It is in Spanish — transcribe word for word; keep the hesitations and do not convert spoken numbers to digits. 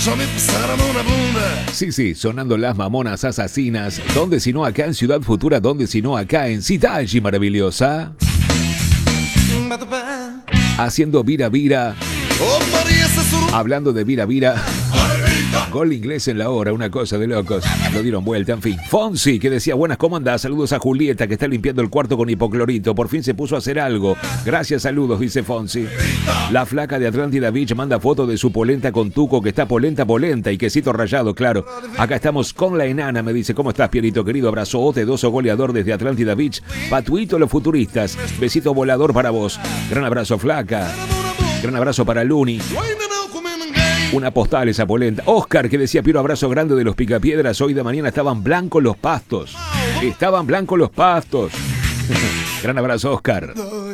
Sí, sí, sonando las mamonas asesinas. ¿Dónde si no acá en Ciudad Futura? ¿Dónde si no acá en Cidade Maravillosa? Haciendo vira vira. Hablando de vira vira. Gol inglés en la hora, una cosa de locos. Lo dieron vuelta, en fin. Fonsi, que decía, buenas, ¿cómo andás? Saludos a Julieta, que está limpiando el cuarto con hipoclorito. Por fin se puso a hacer algo. Gracias, saludos, dice Fonsi. La flaca de Atlántida Beach manda foto de su polenta con tuco, que está polenta, polenta y quesito rallado, claro. Acá estamos con la enana, me dice, ¿cómo estás, Pierito, querido? Abrazote, doso goleador desde Atlántida Beach. Patuito, los futuristas. Besito volador para vos. Gran abrazo, flaca. Gran abrazo para Luni. Una postal esa polenta. Oscar, que decía, Piero, abrazo grande de los Picapiedras. Hoy de mañana estaban blancos los pastos. Estaban blancos los pastos. Gran abrazo, Oscar.